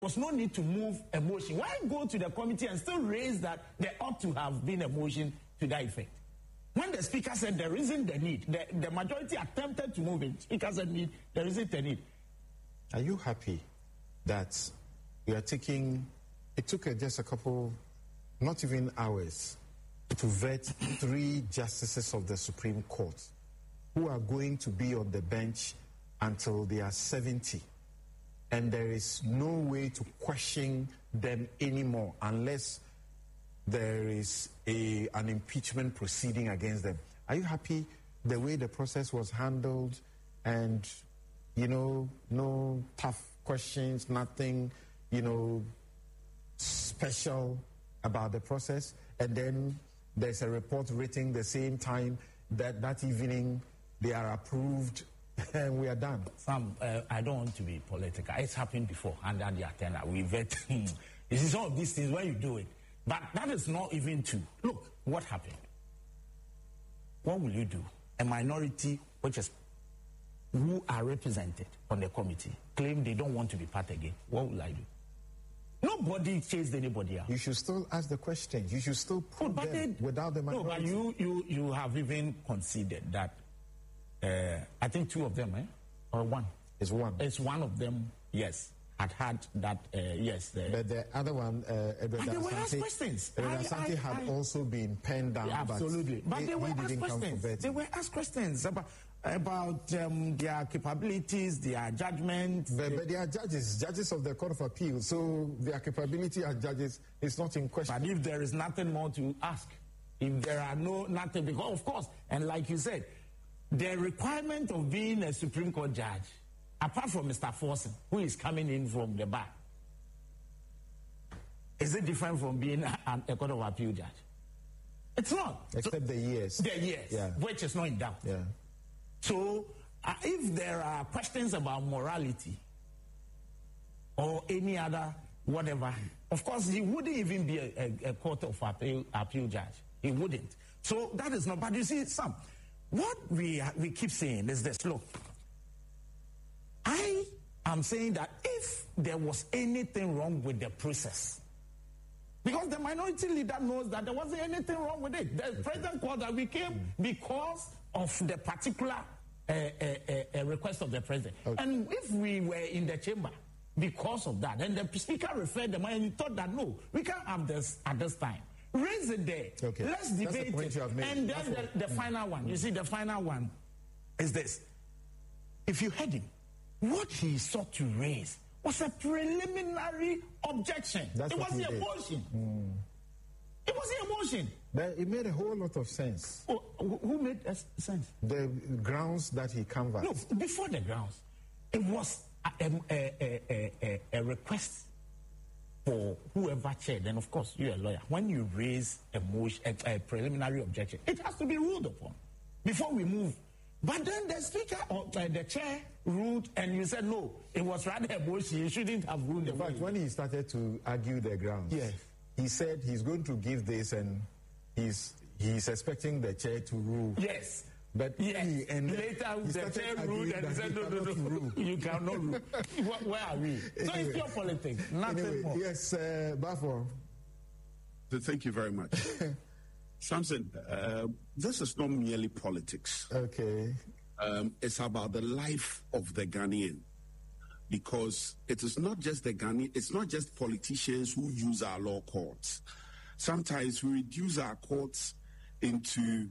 was no need to move a motion. Why go to the committee and still raise that there ought to have been a motion to that effect? When the speaker said there isn't the need, the majority attempted to move it. Speaker said there isn't a need. Are you happy that you are taking, it took just a couple, not even hours, to vet 3 justices of the Supreme Court who are going to be on the bench until they are 70? And there is no way to question them anymore unless there is an impeachment proceeding against them. Are you happy the way the process was handled and, no tough questions, nothing, special about the process? And then there's a report written the same time that evening they are approved and we are done. Sam, I don't want to be political. It's happened before under the attender. We vet. You see some of these things when you do it. But that is not even true. Look, what happened? What will you do? A minority, who are represented on the committee, claim they don't want to be part again. What will I do? Nobody chased anybody out. You should still ask the questions. You should still put them without the minority. No, but you have even conceded that I think 2 of them, or 1? It's 1. It's 1 of them, yes, had that, yes. But the other one, they were asked questions. Asante had also been penned down. Yeah, absolutely. But they were asked questions. They were asked questions about their capabilities, their judgment. But they are judges of the Court of Appeal, so their capability as judges is not in question. But if there is nothing more to ask, if there are nothing, because of course, and like you said, the requirement of being a Supreme Court judge, apart from Mr. Forson, who is coming in from the back, is it different from being a Court of Appeal judge? It's not. Except the years. The years, yeah. Which is not in doubt. Yeah. So, if there are questions about morality or any other whatever, of course, he wouldn't even be a Court of Appeal judge. He wouldn't. So, that is not. But you see, Sam, what we keep saying is this. Look, I am saying that if there was anything wrong with the process, because the minority leader knows that there wasn't anything wrong with it. The president called that we came because of the particular request of the president. Okay. And if we were in the chamber because of that, and the speaker referred them, and he thought that no, we can't have this at this time. Raise it there. Okay. Let's debate it. And then the final one. You see, the final one is this. If you heard him, what he sought to raise was a preliminary objection. It wasn't a motion. It wasn't a motion. But it made a whole lot of sense. Oh, who made sense? The grounds that he canvassed. No, before the grounds, it was a request for whoever chaired. And of course, you're a lawyer. When you raise a motion, a preliminary objection, it has to be ruled upon before we move. But then the speaker or the chair ruled, and you said no, it was rather a motion. You shouldn't have ruled. In fact, when he started to argue the grounds, yes, he said he's going to give this, and he's expecting the chair to rule. Yes. But yes. Later, the chair ruled and he said, no, you cannot rule. Where are we? So anyway, it's pure politics, nothing more. Yes, Bafo. Thank you very much. Samson, this is not merely politics. Okay. It's about the life of the Ghanaian. Because it is not just the Ghanaian, it's not just politicians who use our law courts. Sometimes we reduce our courts into,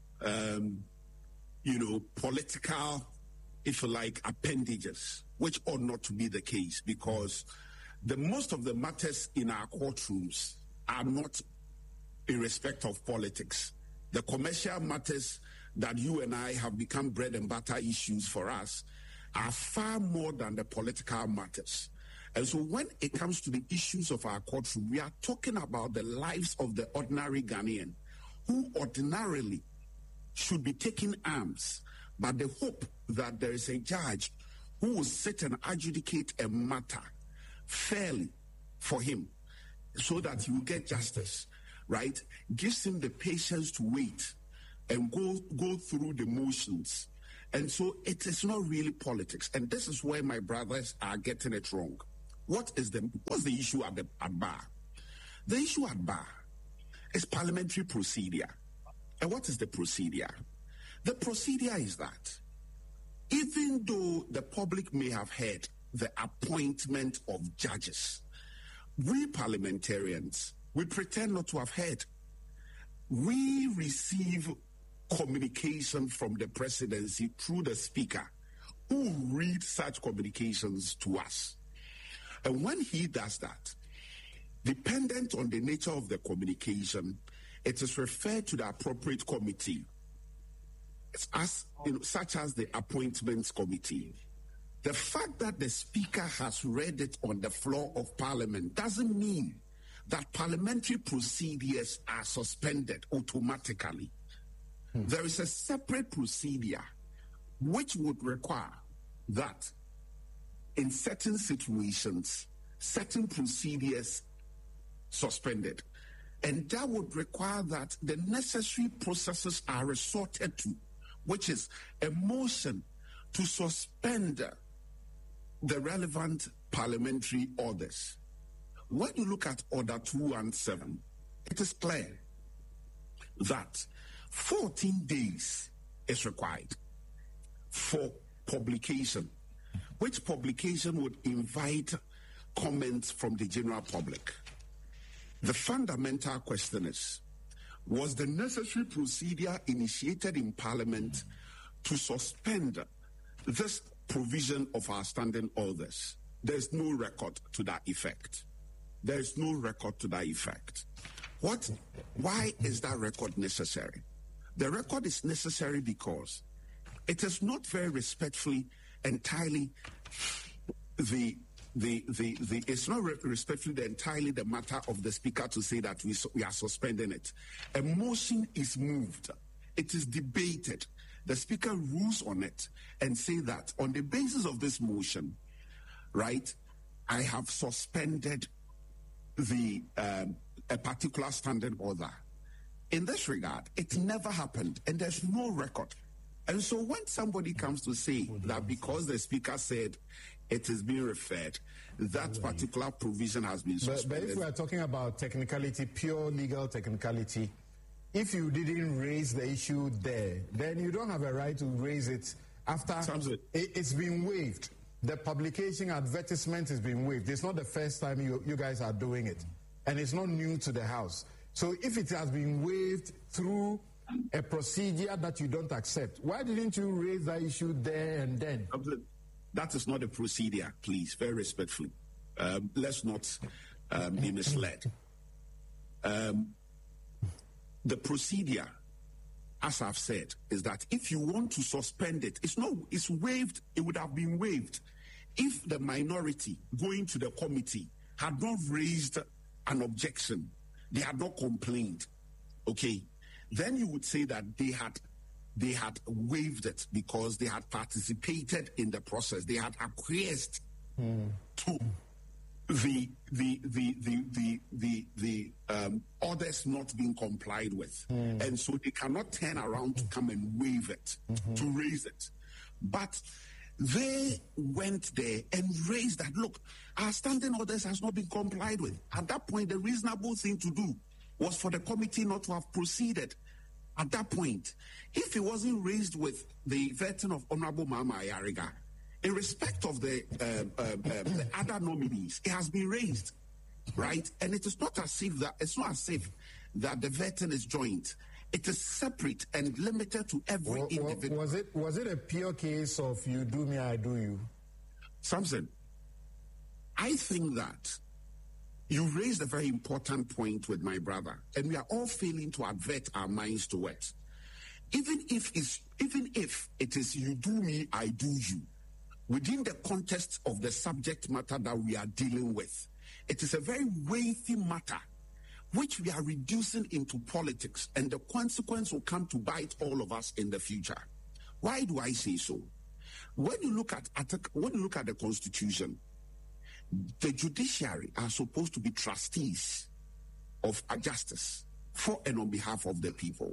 political, if you like, appendages, which ought not to be the case, because the most of the matters in our courtrooms are not in respect of politics. The commercial matters that you and I have become bread and butter issues for us are far more than the political matters. And so when it comes to the issues of our courtroom, we are talking about the lives of the ordinary Ghanaian who ordinarily should be taking arms, but the hope that there is a judge who will sit and adjudicate a matter fairly for him so that he will get justice, right, gives him the patience to wait and go through the motions. And so it is not really politics. And this is where my brothers are getting it wrong. what's the issue at bar? The issue at bar is parliamentary procedure. And what is the procedure? The procedure is that even though the public may have heard the appointment of judges, we parliamentarians, we pretend not to have heard. We receive communication from the presidency through the speaker, who reads such communications to us. And when he does that, dependent on the nature of the communication, it is referred to the appropriate committee, such as the appointments committee. The fact that the speaker has read it on the floor of parliament doesn't mean that parliamentary procedures are suspended automatically. There is a separate procedure which would require that in certain situations, certain procedures suspended. And that would require that the necessary processes are resorted to, which is a motion to suspend the relevant parliamentary orders. When you look at Order 217, it is clear that 14 days is required for publication, which publication would invite comments from the general public. The fundamental question is, was the necessary procedure initiated in Parliament to suspend this provision of our standing orders? There's no record to that effect. There's no record to that effect. Why is that record necessary? The record is necessary because it is not very respectfully entirely it's not respectfully entirely the matter of the speaker to say that we are suspending it. A motion is moved. It is debated. The speaker rules on it and say that on the basis of this motion, right, I have suspended a particular standing order. In this regard, it never happened, and there's no record. And so when somebody comes to say that because the speaker said it is being referred, that particular provision has been suspended. But if we are talking about technicality, pure legal technicality, if you didn't raise the issue there, then you don't have a right to raise it after it's been waived. The publication advertisement has been waived. It's not the first time you guys are doing it. And it's not new to the House. So if it has been waived through a procedure that you don't accept, why didn't you raise that issue there and then? That is not a procedure, please, very respectfully. Let's not be misled. The procedure, as I've said, is that if you want to suspend it, it's waived, it would have been waived if the minority going to the committee had not raised an objection, they had not complained, okay? Then you would say that they had waived it because they had participated in the process. They had acquiesced to the orders not being complied with. And so they cannot turn around to come and waive it, to raise it. But they went there and raised that, look, our standing orders has not been complied with. At that point, the reasonable thing to do was for the committee not to have proceeded. At that point, if it wasn't raised with the vetting of Honorable Mama Ayariga, in respect of the other nominees, it has been raised, right? And it is not as if that the vetting is joint. It is separate and limited to every individual. Was it a pure case of you do me, I do you? Samson, I think that you raised a very important point with my brother, and we are all failing to advert our minds to it. Even if it is you do me, I do you, within the context of the subject matter that we are dealing with, it is a very weighty matter which we are reducing into politics, and the consequence will come to bite all of us in the future. Why do I say so? When you look at the Constitution, the judiciary are supposed to be trustees of justice for and on behalf of the people.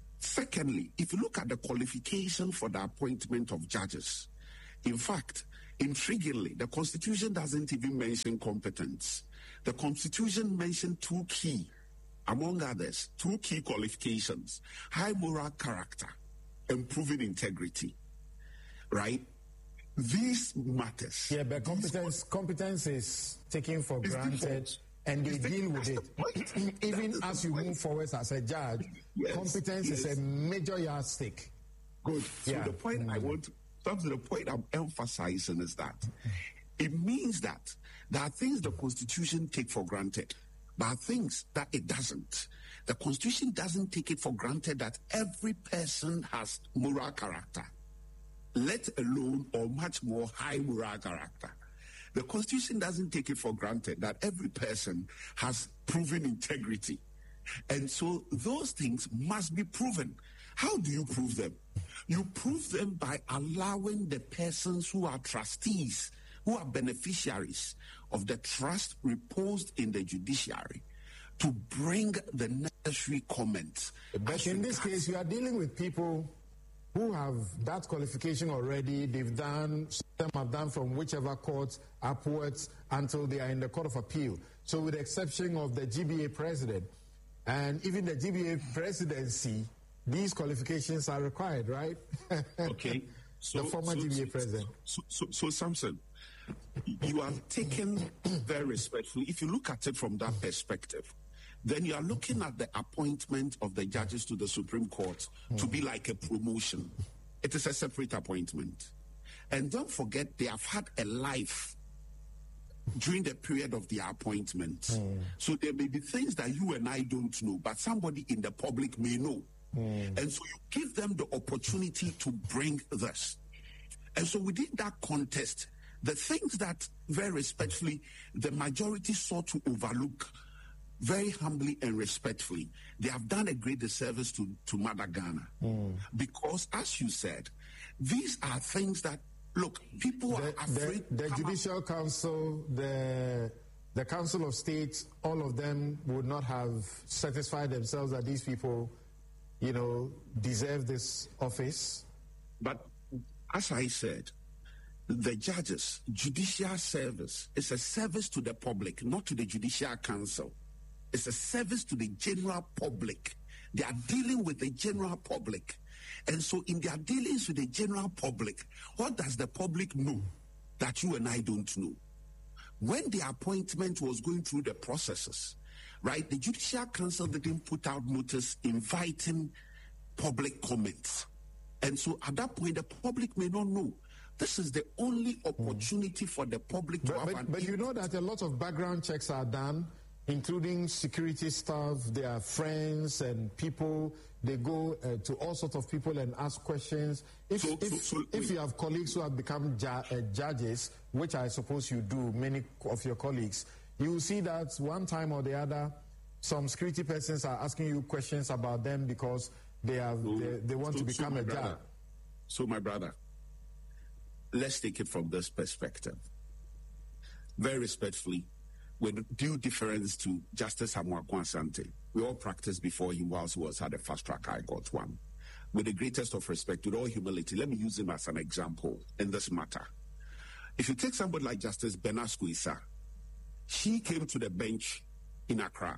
Secondly, if you look at the qualification for the appointment of judges, in fact, Intriguingly, the Constitution doesn't even mention competence. The Constitution mentioned two key, among others, two key qualifications: high moral character and proven integrity. Right? These matters. Yeah, but competence is taken for granted, and they deal with it. Even as you move forward as a judge, competence is a major yardstick. Good. So the point the point I'm emphasizing is that it means that there are things the Constitution take for granted, but are things that it doesn't. The Constitution doesn't take it for granted that every person has moral character, let alone or much more high moral character. The Constitution doesn't take it for granted that every person has proven integrity. And so those things must be proven. How do you prove them? You prove them by allowing the persons who are trustees, who are beneficiaries of the trust reposed in the judiciary, to bring the necessary comments. But in this case, you are dealing with people who have that qualification already. Some have done from whichever court upwards until they are in the Court of Appeal. So with the exception of the GBA president, and even the GBA presidency, these qualifications are required, right? Okay. The former GBA president. So Samson, you are taken very respectfully. If you look at it from that perspective, then you are looking at the appointment of the judges to the Supreme Court to be like a promotion. It is a separate appointment. And don't forget, they have had a life during the period of their appointment. So there may be things that you and I don't know, but somebody in the public may know. And so you give them the opportunity to bring this. And so within that context, the things that, very respectfully, the majority sought to overlook, very humbly and respectfully, they have done a great disservice to Mother Ghana. Because, as you said, these are things that, look, people are afraid. The Judicial Council, the Council of State, all of them would not have satisfied themselves that these people, deserve this office. But as I said, the judges, judicial service is a service to the public, not to the Judicial Council. It's a service to the general public. They are dealing with the general public. And so in their dealings with the general public, what does the public know that you and I don't know? When the appointment was going through the processes, right, the Judicial Council didn't put out notice inviting public comments. And so at that point, the public may not know. This is the only opportunity for the public to have But you know that a lot of background checks are done, including security staff, their friends and people. They go to all sorts of people and ask questions. If you have colleagues who have become judges, which I suppose you do, many of your colleagues, you will see that one time or the other, some security persons are asking you questions about them because they want to become a judge. So, my brother, let's take it from this perspective. Very respectfully, with due deference to Justice Amoako Asante, we all practiced before him whilst he was at the Fast Track High Court 1. With the greatest of respect, with all humility, let me use him as an example in this matter. If you take somebody like Justice Benasco Issa, she came to the bench in Accra,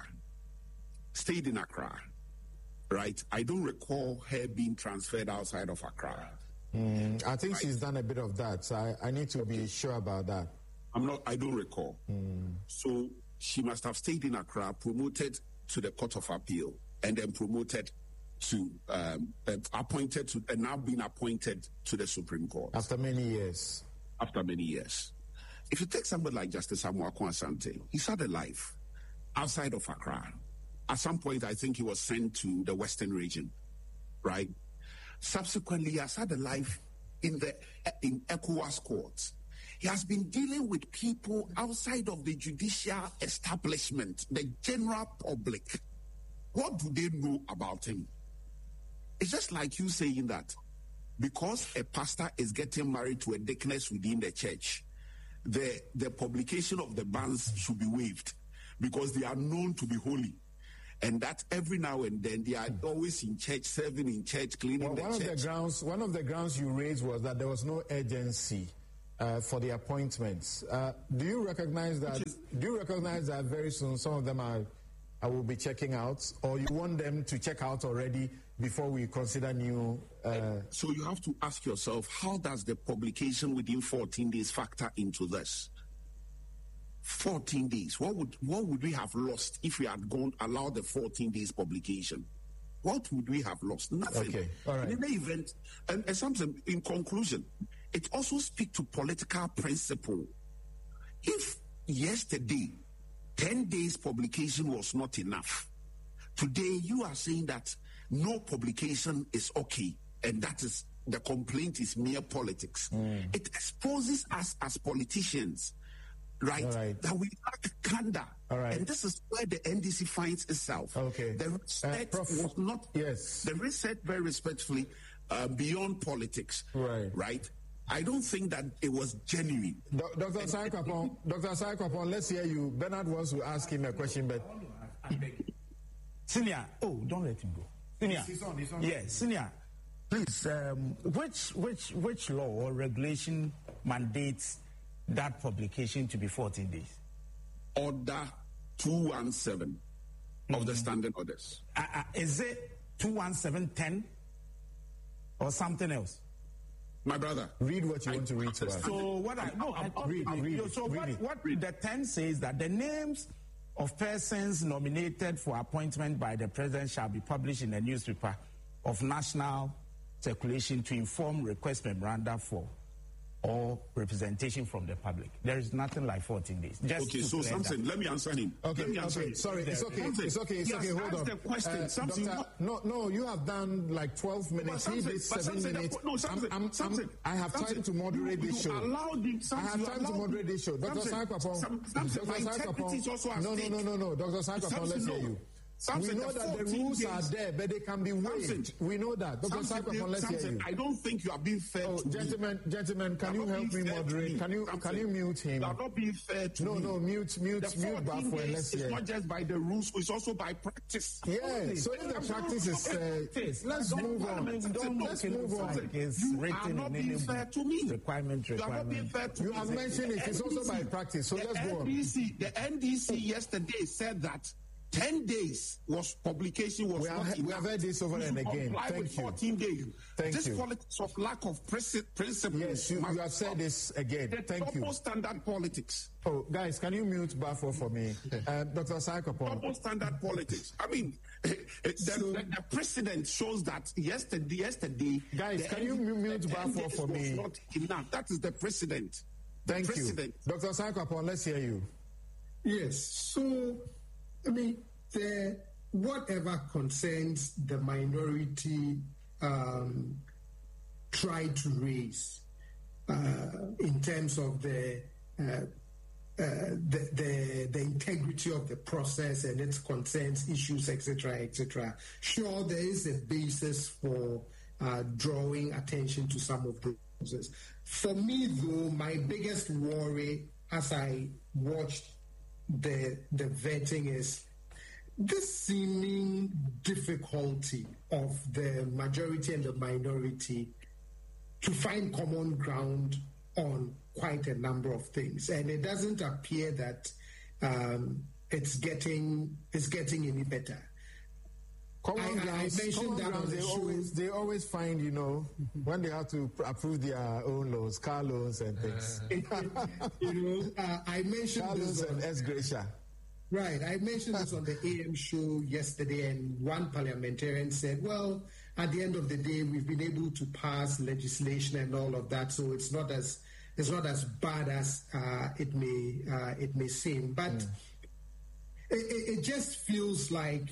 stayed in Accra, right? I don't recall her being transferred outside of Accra. I think she's done a bit of that, so I need to be sure about that. I don't recall. So she must have stayed in Accra, promoted to the Court of Appeal, and then promoted to, appointed to, and now been appointed to the Supreme Court. After many years. After many years. If you take somebody like Justice Amoako Asante, he's had a life outside of Accra. At some point, I think he was sent to the Western region, right? Subsequently, he has had a life in ECOWAS courts. He has been dealing with people outside of the judicial establishment, the general public. What do they know about him? It's just like you saying that because a pastor is getting married to a deaconess within the church, the publication of the bans should be waived because they are known to be holy. And that every now and then they are always in church, serving in church, cleaning the church. One of the grounds you raised was that there was no urgency for the appointments. Do you recognize that? Do you recognize that very soon some of them I will be checking out, or you want them to check out already before we consider new? So you have to ask yourself, how does the publication within 14 days factor into this? 14 days. What would we have lost if we had allowed the 14 days publication? What would we have lost? Nothing. Okay. All right. In any event, and something in conclusion, it also speaks to political principle. If yesterday 10 days publication was not enough, today you are saying that no publication is okay, and that is the complaint is mere politics. It exposes us as politicians, right? That we lack candor. And this is where the NDC finds itself. Okay. The research was not, the research very respectfully, beyond politics. Right? I don't think that it was genuine. Dr. Saikapon, let's hear you. Bernard wants to ask him a question, but... Senior, don't let him go. Senior, he's on. Yes, Senior, please, which law or regulation mandates that publication to be 14 days? Order 217 of the standing orders. Is it 21710 or something else? My brother, read what you want to read to us. So what the 10 says that the names of persons nominated for appointment by the president shall be published in a newspaper of national circulation to inform request memoranda for or representation from the public. There is nothing like 14 days. Okay, so something. Let me answer him. Sorry, it's okay. Hold on. The question. No, you have done like 12 minutes. He did 7 minutes. I have time to moderate this show. I have time to moderate this show. Dr. Saikapon. No. Dr. Saikapon, let's hear you. We know that the rules are there, but they can be waived. We know that. Dr. Saikapon, let's hear you. I don't think you are being fair to gentlemen, can you help me moderate? Can you mute him? You are not being fair to me. No, mute Bafo and let's hear. It's not just by the rules, it's also by practice. Yeah, so if the practice is, let's move on. Let's move on. It's written in any requirement. You are not being fair to me. You have mentioned it. It's also by practice, so let's go on. The NDC yesterday said that 10 days publication was not enough. We have heard this over and again. Thank you. 14 days. This politics of lack of principle. Yes, you have said this again. Thank you. Double standard politics. Oh, guys, can you mute Bafo for me? Dr. Saikapon. Double standard politics. I mean, the precedent shows that yesterday. Guys, can you mute Bafo for me? Not enough. That is the precedent. Thank you. Dr. Saikapon, let's hear you. Yes, so... I mean, whatever concerns the minority try to raise in terms of the integrity of the process and its concerns, issues, etc. Sure, there is a basis for drawing attention to some of those. For me, though, my biggest worry as I watched the vetting is this seeming difficulty of the majority and the minority to find common ground on quite a number of things, and it doesn't appear that it's getting any better. Common grounds, they always find, when they have to approve their own loans, car loans and things. I mentioned car loans and ex-gratia. Right, I mentioned this on the AM show yesterday, and one parliamentarian said, well, at the end of the day, we've been able to pass legislation and all of that, so it's not as bad as it may seem. But it just feels like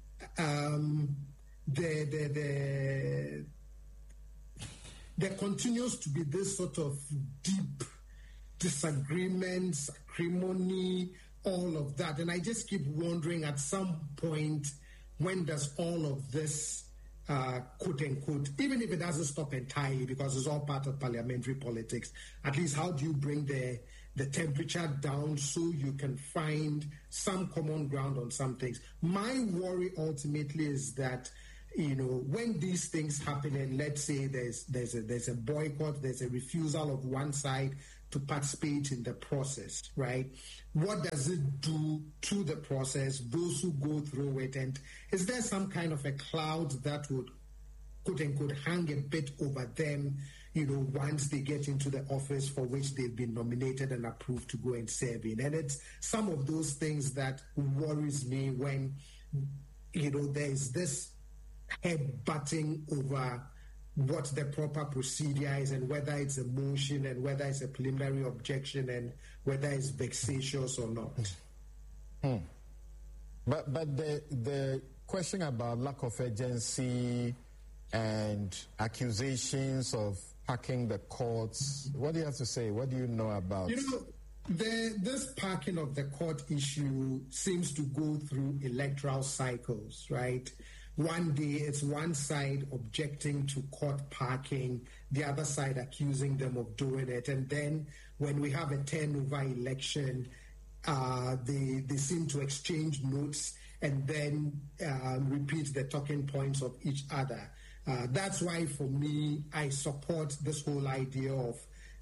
there continues to be this sort of deep disagreements, acrimony, all of that. And I just keep wondering, at some point, when does all of this, quote unquote, even if it doesn't stop entirely, because it's all part of parliamentary politics, at least how do you bring the temperature down so you can find some common ground on some things? My worry ultimately is that when these things happen, and let's say there's a boycott, there's a refusal of one side to participate in the process, right? What does it do to the process, those who go through it? And is there some kind of a cloud that would, quote unquote, hang a bit over them, once they get into the office for which they've been nominated and approved to go and serve in? And it's some of those things that worries me when, there's this head-butting over what the proper procedure is and whether it's a motion and whether it's a preliminary objection and whether it's vexatious or not. But the question about lack of urgency and accusations of packing the courts, what do you have to say? What do you know about? This packing of the court issue seems to go through electoral cycles, right? One day it's one side objecting to court parking, the other side accusing them of doing it. And then when we have a turnover election, they seem to exchange notes and then repeat the talking points of each other. That's why, for me, I support this whole idea of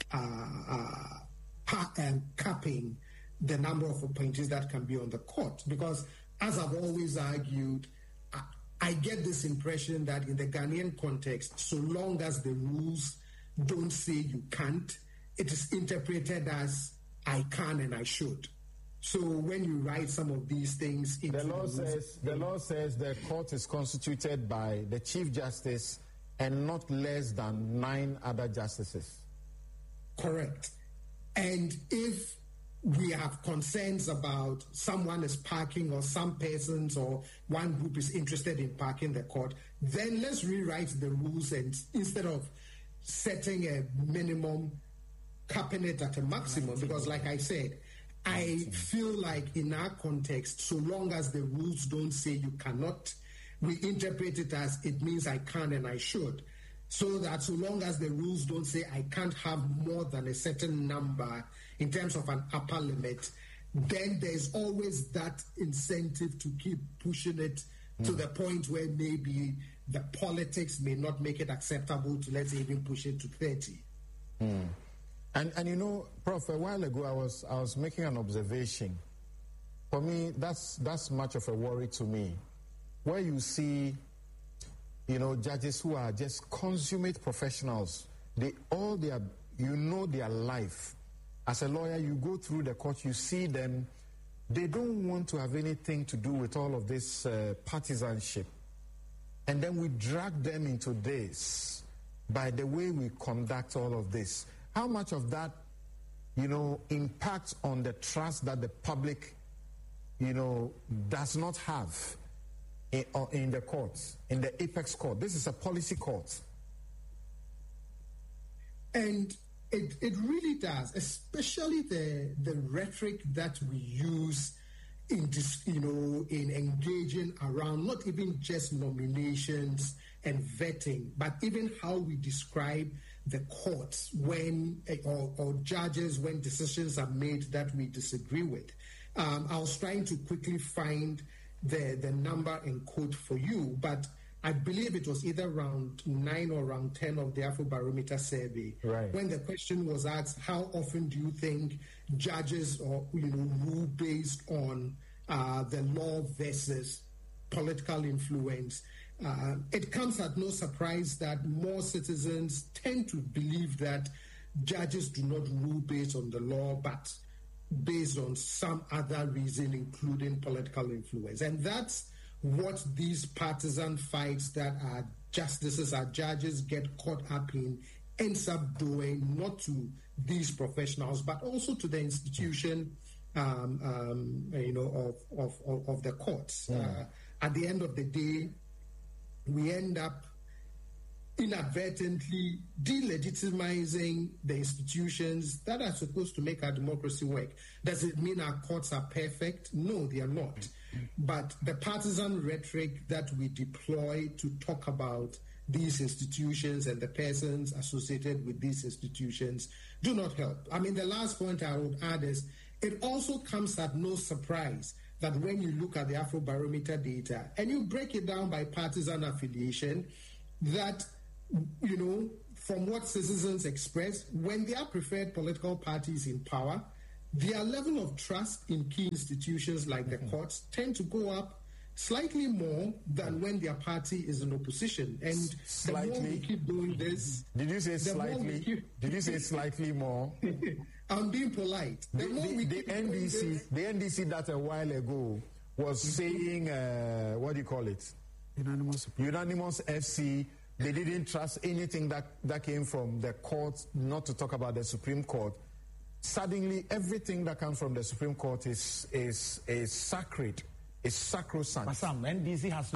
capping the number of appointees that can be on the court. Because, as I've always argued, I get this impression that in the Ghanaian context, so long as the rules don't say you can't, it is interpreted as I can and I should. So when you write some of these things into the law says the court is constituted by the Chief Justice and not less than 9 other justices. Correct. And if we have concerns about someone is parking or some persons or one group is interested in parking the court, then let's rewrite the rules, and instead of setting a minimum, capping it at a maximum. Because like I said, I feel like in our context, so long as the rules don't say you cannot, we interpret it as it means I can and I should. So that so long as the rules don't say I can't have more than a certain number in terms of an upper limit, then there's always that incentive to keep pushing it to the point where maybe the politics may not make it acceptable to, let's even push it to 30. And Prof, a while ago I was making an observation. For me, that's much of a worry to me. Where you see, judges who are just consummate professionals, their life. As a lawyer, you go through the court, you see them, they don't want to have anything to do with all of this partisanship. And then we drag them into this by the way we conduct all of this. How much of that, impacts on the trust that the public, does not have in the courts, in the apex court? This is a policy court. And it really does, especially the rhetoric that we use in this, in engaging around not even just nominations and vetting, but even how we describe the courts when or judges when decisions are made that we disagree with. I was trying to quickly find the number and quote for you, but I believe it was either round 9 or round 10 of the Afrobarometer survey, right, when the question was asked, how often do you think judges or rule based on the law versus political influence? It comes at no surprise that more citizens tend to believe that judges do not rule based on the law, but based on some other reason, including political influence. And that's what these partisan fights that our justices, our judges get caught up in, ends up doing, not to these professionals, but also to the institution, of the courts. At the end of the day, we end up inadvertently delegitimizing the institutions that are supposed to make our democracy work. Does it mean our courts are perfect? No, they are not. But the partisan rhetoric that we deploy to talk about these institutions and the persons associated with these institutions do not help. I mean, the last point I would add is it also comes at no surprise that when you look at the Afrobarometer data and you break it down by partisan affiliation, that, you know, from what citizens express, when their preferred political party is in power, their level of trust in key institutions like the courts tend to go up slightly more than when their party is in opposition. And slightly, the more we keep doing this... Did you say slightly? Did you say slightly more? I'm being polite. The NDC that a while ago was saying, what do you call it? Unanimous FC. They didn't trust anything that came from the court, not to talk about the Supreme Court. Suddenly, everything that comes from the Supreme Court is sacred. It's sacrosanct. But some NDC has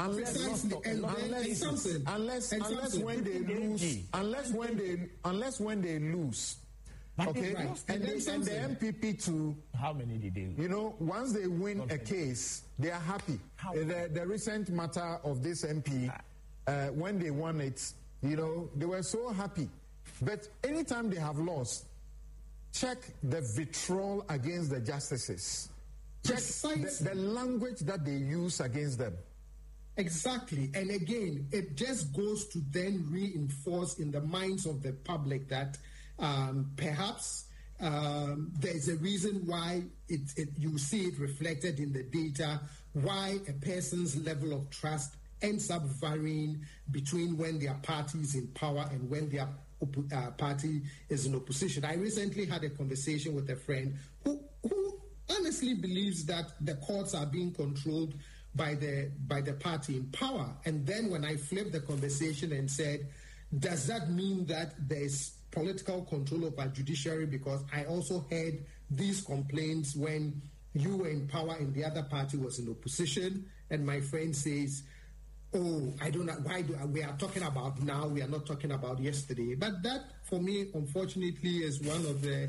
unless when they lose. Okay, right. and the MPP too. How many did they lose? You know, once they win a case, they are happy. The recent matter of this MP, when they won it, you know, they were so happy. But anytime they have lost, check the vitriol against the justices. Check the language that they use against them. Exactly. And again, it just goes to then reinforce in the minds of the public that perhaps there's a reason why you see it reflected in the data, why a person's level of trust ends up varying between when their party is in power and when their party is in opposition. I recently had a conversation with a friend who honestly believes that the courts are being controlled by the party in power. And then when I flipped the conversation and said, does that mean that there's political control over judiciary? Because I also heard these complaints when you were in power and the other party was in opposition. And my friend says, oh, I don't know, we are talking about now, we are not talking about yesterday. But that, for me, unfortunately, is one of the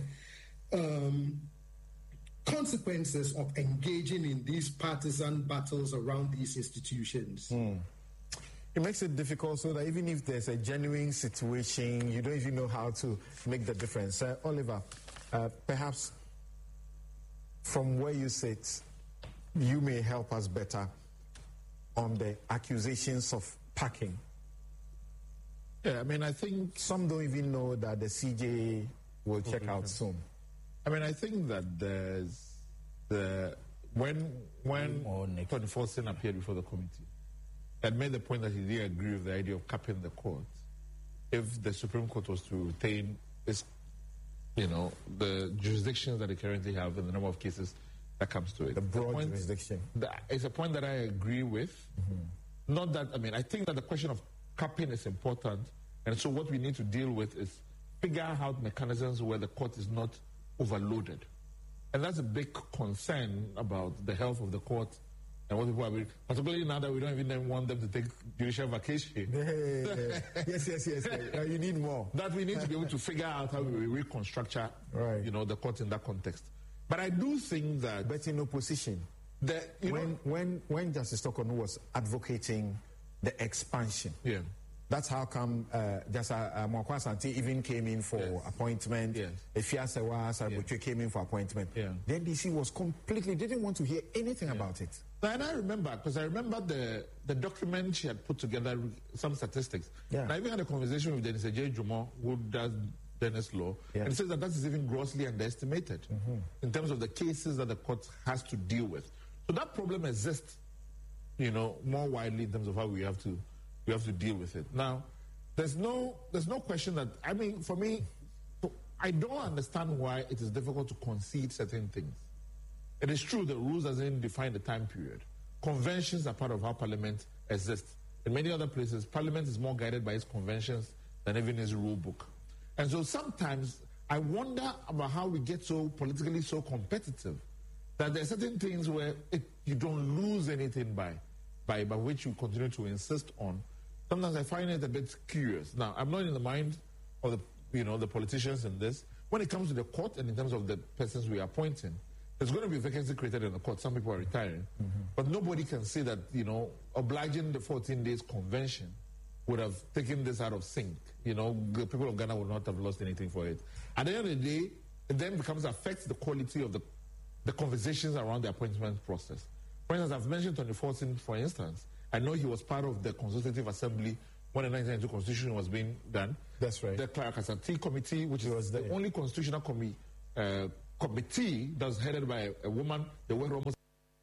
consequences of engaging in these partisan battles around these institutions. It makes it difficult so that even if there's a genuine situation, you don't even know how to make the difference. Oliver, perhaps from where you sit, you may help us better on the accusations of packing. Yeah, I mean, I think some don't even know that the CJ will check out soon. I mean, I think that there's when 24 appeared before the committee, had made the point that he didn't agree with the idea of capping the court. If the Supreme Court was to retain its, you know, the jurisdictions that they currently have and the number of cases that comes to it. The broad jurisdiction. It's a point that I agree with. Not that, I mean, I think that the question of capping is important. And so what we need to deal with is figure out mechanisms where the court is not overloaded. And that's a big concern about the health of the court and what people are, particularly now that we don't even want them to take judicial vacation. Yes. You need more. That we need to be able to figure out how we reconstruct, you know, the court in that context. But I do think that... But in opposition, when Justice Tokonu was advocating the expansion, that's how come Justice Mwakwar Asante even came in for appointment. Efiasewa Sarabotwe came in for appointment. The NDC was completely, didn't want to hear anything about it. And I remember, because I remember the document she had put together, some statistics. And I even had a conversation with Dennis J. Jumo, who does Dennis Law, and it says that is even grossly underestimated in terms of the cases that the court has to deal with. So that problem exists, you know, more widely in terms of how we have to deal with it. Now, there's no question that, I mean, for me, I don't understand why it is difficult to concede certain things. It is true the rules doesn't define the time period. Conventions are part of how Parliament exists. In many other places, Parliament is more guided by its conventions than even its rule book. And so sometimes I wonder about how we get so politically so competitive that there are certain things where you don't lose anything by which you continue to insist on. Sometimes I find it a bit curious. Now, I'm not in the mind of the politicians in this. When it comes to the court and in terms of the persons we are appointing, there's going to be a vacancy created in the court. Some people are retiring. But nobody can say that, you know, obliging the 14 days convention would have taken this out of sync. You know, the people of Ghana would not have lost anything for it. At the end of the day, it then affects the quality of the conversations around the appointment process. For instance, I've mentioned Tony Fortin, for instance. I know he was part of the Consultative Assembly when the 1992 Constitution was being done. That's right. The Clerk Asante Committee, which was the only constitutional committee that was headed by a woman, the way almost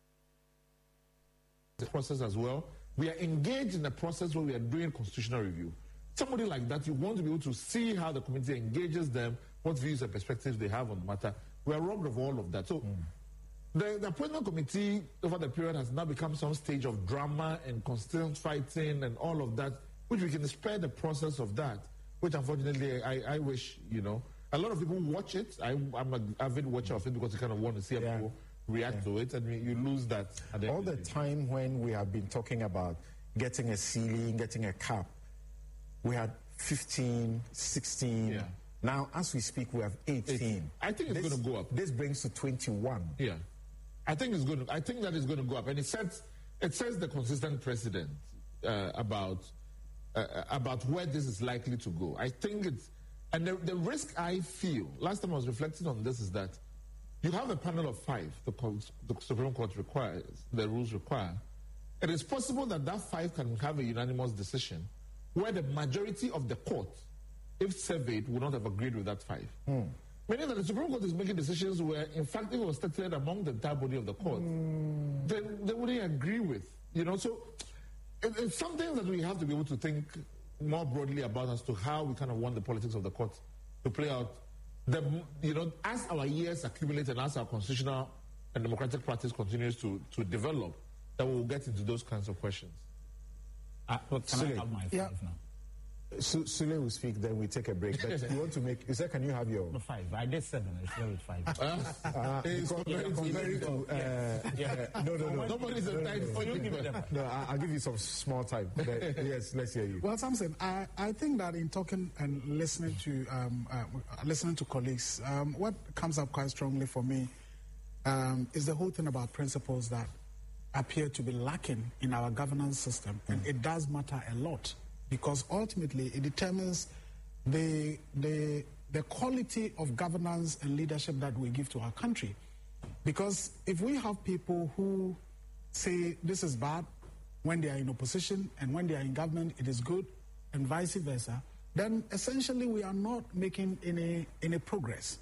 the process as well. We are engaged in a process where we are doing constitutional review. Somebody like that, you want to be able to see how the committee engages them, what views and perspectives they have on the matter. We are robbed of all of that. So the appointment committee over the period has now become some stage of drama and constant fighting and all of that, which we can spare the process of that, which unfortunately I wish, a lot of people watch it. I'm an avid watcher of it because you kind of want to see how people react to it, and you lose that. All the time when we have been talking about getting a ceiling, getting a cap, we had 15, 16. Yeah. Now, as we speak, we have 18. I think it's going to go up. This brings to 21. Yeah. I think that is going to go up, and it sets the consistent precedent about where this is likely to go. I think and the risk I feel, last time I was reflecting on this, is that you have a panel of 5, the Supreme Court requires, the rules require. It is possible that 5 can have a unanimous decision where the majority of the court, if surveyed, would not have agreed with that 5. Meaning that the Supreme Court is making decisions where, in fact, if it was stated among the entire body of the court, then they wouldn't agree with. So it's something that we have to be able to think more broadly about as to how we kind of want the politics of the court to play out. As our years accumulate and as our constitutional and democratic practice continues to develop, that we'll get into those kinds of questions. Can I have my 5 now? Sule will speak, then we take a break. But you want to make, you said, can you have your... 5. I did 7. I started with 5. Comparing to... No. Nobody's entitled for you. No, I'll give you some small time. Yes, let's hear you. Well, Samson, I think that in talking and listening to colleagues, what comes up quite strongly for me is the whole thing about principles that appear to be lacking in our governance system. And it does matter a lot, because ultimately it determines the quality of governance and leadership that we give to our country. Because if we have people who say this is bad when they are in opposition, and when they are in government it is good, and vice versa, then essentially we are not making any progress.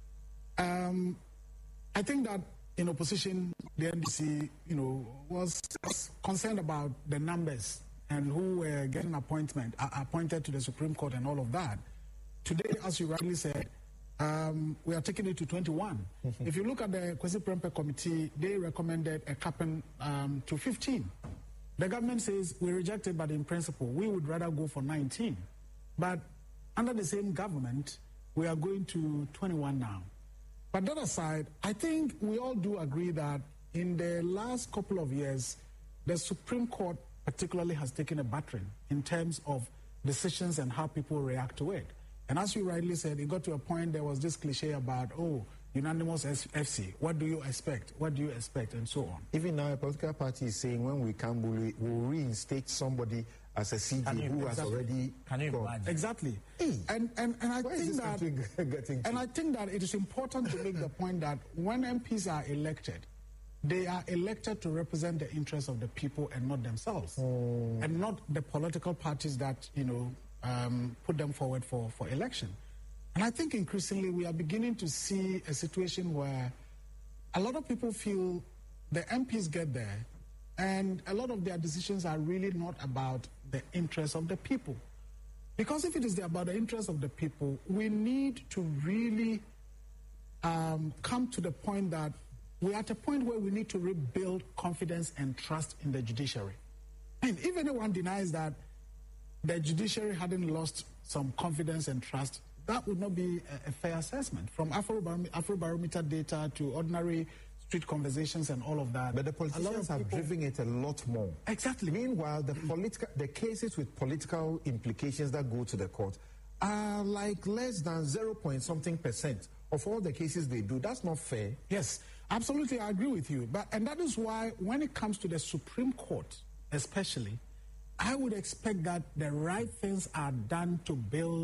I think that in opposition, the NDC, was concerned about the numbers and who were getting appointed to the Supreme Court and all of that. Today, as you rightly said, we are taking it to 21. If you look at the Kwesi Prempeh Committee, they recommended a capping to 15. The government says we reject it, but in principle, we would rather go for 19. But under the same government, we are going to 21 now. But that aside, I think we all do agree that in the last couple of years, the Supreme Court particularly has taken a battering in terms of decisions and how people react to it. And as you rightly said, it got to a point there was this cliche about, unanimous FC. What do you expect? What do you expect? And so on. Even now, a political party is saying when we can, we'll reinstate somebody as a CG who has already gone. Exactly. And I think that it is important to make the point that when MPs are elected, they are elected to represent the interests of the people and not themselves, and not the political parties that put them forward for election. And I think increasingly we are beginning to see a situation where a lot of people feel the MPs get there and a lot of their decisions are really not about the interests of the people. Because if it is about the interests of the people, we need to really come to the point that we're at a point where we need to rebuild confidence and trust in the judiciary. And if anyone denies that the judiciary hadn't lost some confidence and trust, that would not be a fair assessment. From Afrobarometer data to ordinary street conversations and all of that. But the politicians have driven it a lot more. Exactly. Meanwhile, the cases with political implications that go to the court are like less than 0.something% of all the cases they do. That's not fair. Yes, absolutely, I agree with you. And that is why when it comes to the Supreme Court, especially, I would expect that the right things are done to build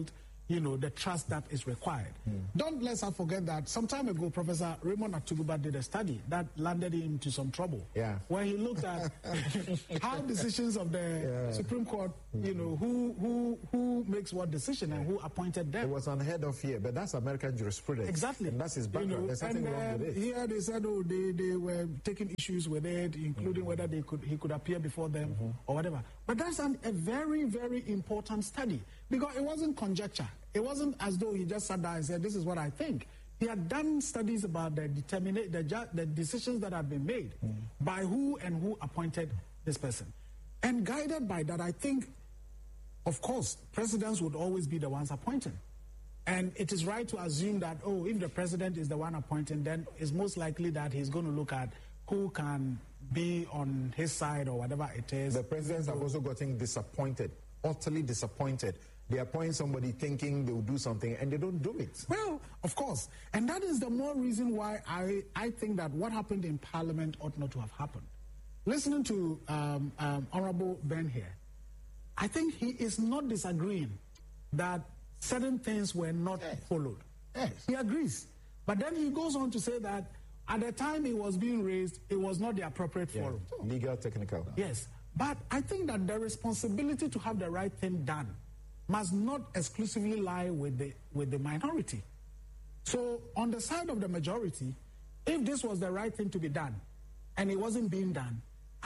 the trust that is required. Don't let's not forget that some time ago, Professor Raymond Atuguba did a study that landed him into some trouble. Where he looked at how decisions of the Supreme Court, who makes what decision and who appointed them. It was unheard of here, but that's American jurisprudence. Exactly. And that's his background. There's nothing wrong with it. Here they said, they were taking issues with it, including whether he could appear before them or whatever. But that's a very, very important study, because it wasn't conjecture. It wasn't as though he just sat down and said, this is what I think. He had done studies about the decisions that had been made by who and who appointed this person. And guided by that, I think, of course, presidents would always be the ones appointing. And it is right to assume that, if the president is the one appointing, then it's most likely that he's going to look at who can be on his side or whatever it is. The presidents have also gotten disappointed, utterly disappointed. They appoint somebody thinking they will do something and they don't do it. Well, of course. And that is the more reason why I think that what happened in Parliament ought not to have happened. Listening to Honorable Ben here, I think he is not disagreeing that certain things were not followed. Yes. He agrees. But then he goes on to say that at the time it was being raised, it was not the appropriate forum. Legal, technical. Yes. But I think that the responsibility to have the right thing done must not exclusively lie with the minority. So on the side of the majority, if this was the right thing to be done and it wasn't being done,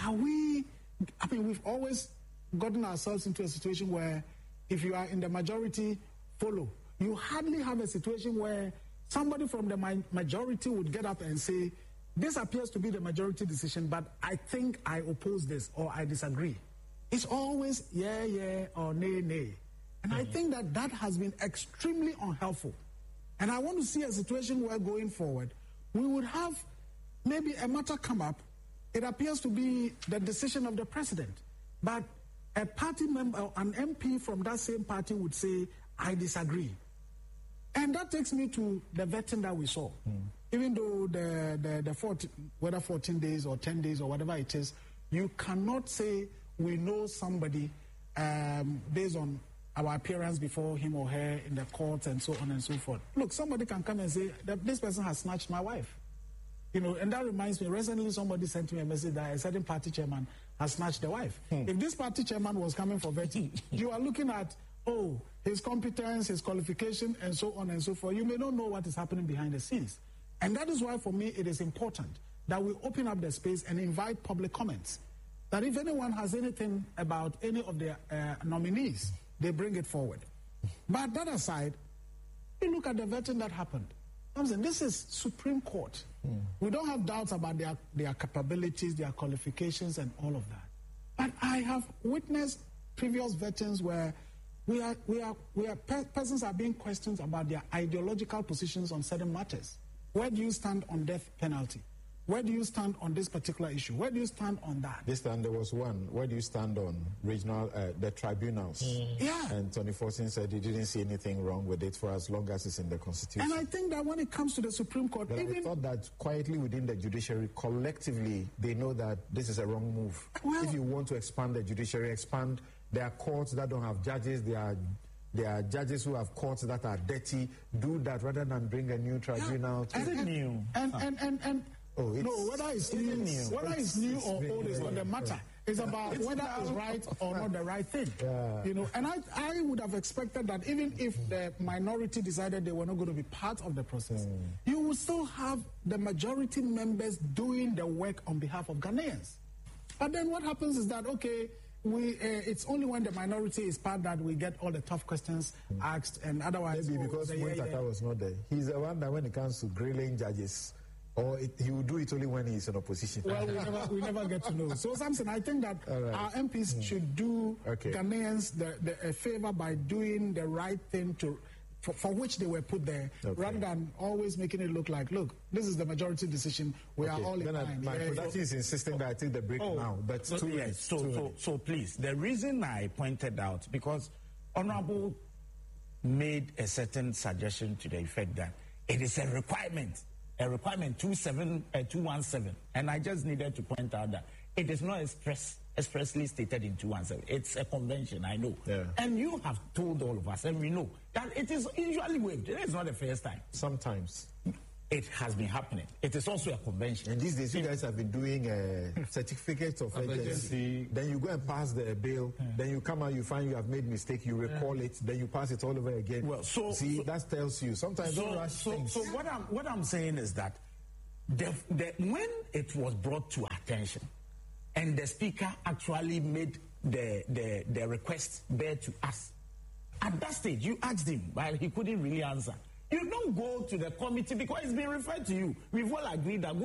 we've always gotten ourselves into a situation where if you are in the majority, follow. You hardly have a situation where somebody from the majority would get up and say, this appears to be the majority decision, but I think I oppose this or I disagree. It's always yeah, or nay. And I think that has been extremely unhelpful. And I want to see a situation where going forward, we would have maybe a matter come up. It appears to be the decision of the president. But a party member, an MP from that same party would say, I disagree. And that takes me to the vetting that we saw. Even though whether 14 days or 10 days or whatever it is, you cannot say we know somebody based on our appearance before him or her in the courts and so on and so forth. Look, somebody can come and say that this person has snatched my wife. And that reminds me, recently somebody sent me a message that a certain party chairman has snatched the wife. If this party chairman was coming for vetting, you are looking at, his competence, his qualification, and so on and so forth. You may not know what is happening behind the scenes. And that is why, for me, it is important that we open up the space and invite public comments. That if anyone has anything about any of the nominees, they bring it forward. But that aside, you look at the vetting that happened. This is Supreme Court. We don't have doubts about their capabilities, their qualifications, and all of that. But I have witnessed previous vettings where persons are being questioned about their ideological positions on certain matters. Where do you stand on death penalty? Where do you stand on this particular issue? Where do you stand on that? This time there was one. Where do you stand on regional, the tribunals? Yeah. And Tony Forson said he didn't see anything wrong with it for as long as it's in the Constitution. And I think that when it comes to the Supreme Court, but I thought that quietly within the judiciary, collectively, they know that this is a wrong move. Well, if you want to expand the judiciary, expand. There are courts that don't have judges. There are judges who have courts that are dirty. Do that rather than bring a new tribunal. Is it new? Whether it's new or old is not the matter. It's about whether it's right or not the right thing. And I would have expected that even if the minority decided they were not going to be part of the process, you would still have the majority members doing the work on behalf of Ghanaians. But then what happens is that, it's only when the minority is part that we get all the tough questions asked, and otherwise... Maybe because Muntaka was not there. He's the one that when it comes to grilling judges, he will do it only when he's in opposition. Well, we never get to know. So, Samson, I think that our MPs should do Ghanaians a favor by doing the right thing for which they were put there, rather than always making it look like, look, this is the majority decision. We are all in line. My production is insisting that I take the break now. But so please, the reason I pointed out, because Honorable made a certain suggestion to the effect that it is a requirement 217, and I just needed to point out that it is not expressly stated in 217. It's a convention, I know. Yeah. And you have told all of us, and we know, that it is usually waived. It is not the first time. Sometimes. It has been happening. It is also a convention. And these days, you guys have been doing certificates of urgency. Then you go and pass the bill. Then you come out, you find you have made mistake. You recall it. Then you pass it all over again. Well, that tells you sometimes don't rush things. So what I'm saying is that when it was brought to attention, and the speaker actually made the request bear to us, at that stage you asked him, but he couldn't really answer. You don't go to the committee because it's been referred to you. We've all agreed that